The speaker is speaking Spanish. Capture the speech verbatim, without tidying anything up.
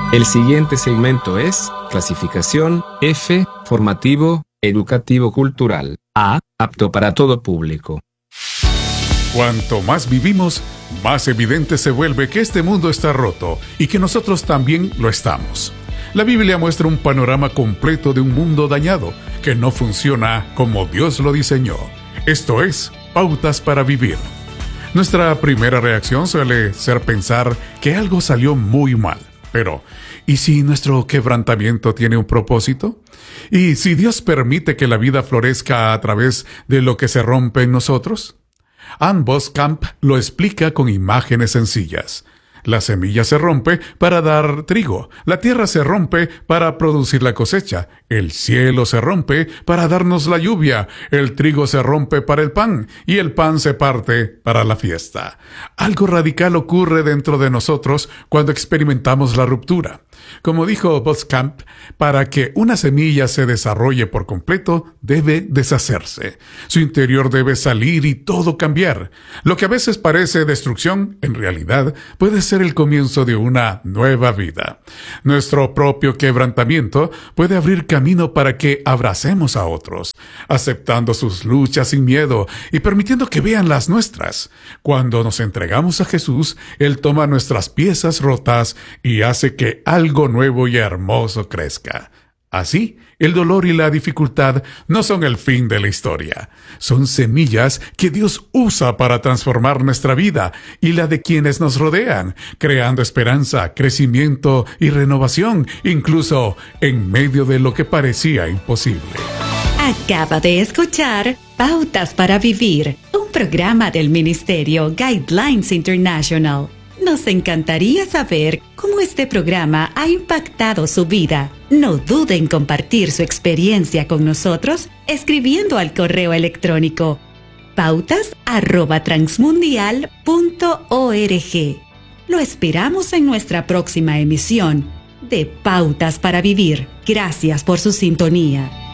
El siguiente segmento es clasificación F, formativo, educativo cultural. A, apto para todo público. Cuanto más vivimos, más evidente se vuelve que este mundo está roto y que nosotros también lo estamos. La Biblia muestra un panorama completo de un mundo dañado que no funciona como Dios lo diseñó. Esto es, pautas para vivir. Nuestra primera reacción suele ser pensar que algo salió muy mal. Pero, ¿y si nuestro quebrantamiento tiene un propósito? ¿Y si Dios permite que la vida florezca a través de lo que se rompe en nosotros? Ann Voskamp lo explica con imágenes sencillas. La semilla se rompe para dar trigo, la tierra se rompe para producir la cosecha, el cielo se rompe para darnos la lluvia, el trigo se rompe para el pan y el pan se parte para la fiesta. Algo radical ocurre dentro de nosotros cuando experimentamos la ruptura. Como dijo Voskamp, para que una semilla se desarrolle por completo, debe deshacerse. Su interior debe salir y todo cambiar. Lo que a veces parece destrucción, en realidad, puede ser el comienzo de una nueva vida. Nuestro propio quebrantamiento puede abrir camino para que abracemos a otros, aceptando sus luchas sin miedo y permitiendo que vean las nuestras. Cuando nos entregamos a Jesús, Él toma nuestras piezas rotas y hace que algo nuevo y hermoso crezca. Así, el dolor y la dificultad no son el fin de la historia. Son semillas que Dios usa para transformar nuestra vida y la de quienes nos rodean, creando esperanza, crecimiento y renovación, incluso en medio de lo que parecía imposible. Acaba de escuchar Pautas para Vivir, un programa del Ministerio Guidelines International. Nos encantaría saber cómo este programa ha impactado su vida. No dude en compartir su experiencia con nosotros escribiendo al correo electrónico pautas arroba transmundial punto org. Lo esperamos en nuestra próxima emisión de Pautas para Vivir. Gracias por su sintonía.